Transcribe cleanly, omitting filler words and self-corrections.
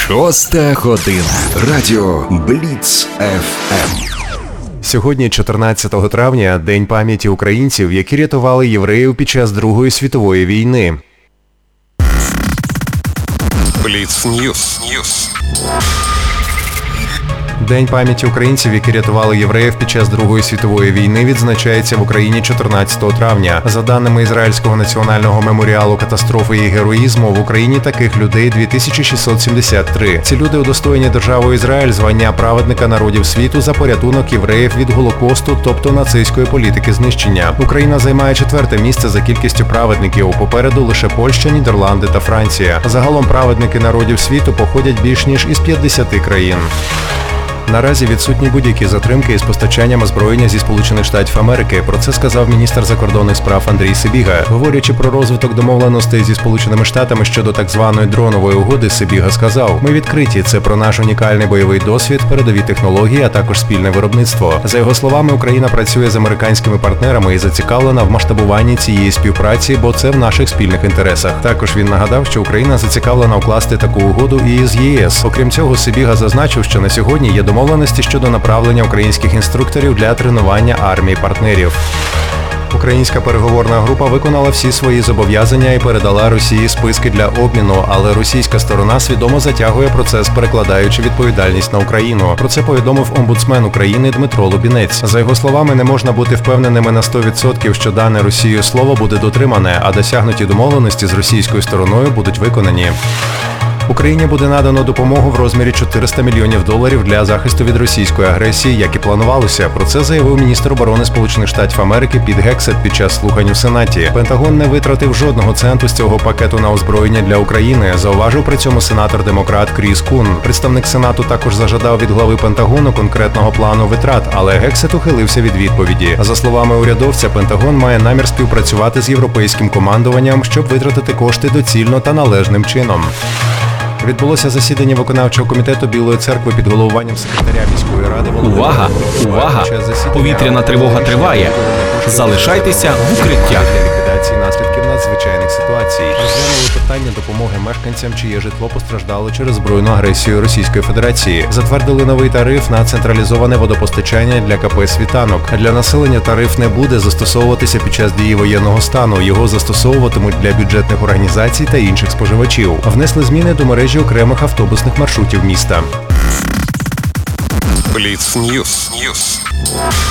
Шоста година. Радіо Бліц ФМ. Сьогодні, 14 травня, День пам'яті українців, які рятували євреїв під час Другої світової війни. Бліц Ньюс. День пам'яті українців, які рятували євреїв під час Другої світової війни, відзначається в Україні 14 травня. За даними Ізраїльського національного меморіалу катастрофи і героїзму, в Україні таких людей 2673. Ці люди удостоєні державою Ізраїль звання праведника народів світу за порятунок євреїв від Голокосту, тобто нацистської політики знищення. Україна займає 4-те місце за кількістю праведників. Попереду лише Польща, Нідерланди та Франція. Загалом праведники народів світу походять більш ніж із 50 країн. Наразі відсутні будь-які затримки із постачанням озброєння зі Сполучених Штатів Америки. Про це сказав міністр закордонних справ Андрій Сибіга. Говорячи про розвиток домовленостей зі Сполученими Штатами щодо так званої дронової угоди, Сибіга сказав: "Ми відкриті. Це про наш унікальний бойовий досвід, передові технології, а також спільне виробництво". За його словами, Україна працює з американськими партнерами і зацікавлена в масштабуванні цієї співпраці, бо це в наших спільних інтересах. Також він нагадав, що Україна зацікавлена укласти таку угоду і з ЄС. Окрім цього, Сибіга зазначив, що на сьогодні є домовленості щодо направлення українських інструкторів для тренування армії партнерів. Українська переговорна група виконала всі свої зобов'язання і передала Росії списки для обміну, але російська сторона свідомо затягує процес, перекладаючи відповідальність на Україну. Про це повідомив омбудсмен України Дмитро Лубінець. За його словами, не можна бути впевненими на 100%, що дане Росією слово буде дотримане, а досягнуті домовленості з російською стороною будуть виконані. Україні буде надано допомогу в розмірі $400 мільйонів для захисту від російської агресії, як і планувалося. Про це заявив міністр оборони Сполучених Штатів Америки Піт Гексет під час слухань у Сенаті. Пентагон не витратив жодного центу з цього пакету на озброєння для України, зауважив при цьому сенатор-демократ Кріс Кун. Представник Сенату також зажадав від глави Пентагону конкретного плану витрат, але Гексет ухилився від відповіді. За словами урядовця, Пентагон має намір співпрацювати з європейським командуванням, щоб витратити кошти доцільно та належним чином. Відбулося засідання виконавчого комітету Білої церкви під головуванням секретаря міської ради Володимира. Увага! Повітряна тривога триває. Залишайтеся в укриттях. Для ліквідації наслідків надзвичайних ситуацій. Розглянули питання допомоги мешканцям, чиє житло постраждало через збройну агресію Російської Федерації. Затвердили новий тариф на централізоване водопостачання для КП «Світанок». Для населення тариф не буде застосовуватися під час дії воєнного стану. Його застосовуватимуть для бюджетних організацій та інших споживачів. Внесли зміни до мережі окремих автобусних маршрутів міста. Бліц Ньюс.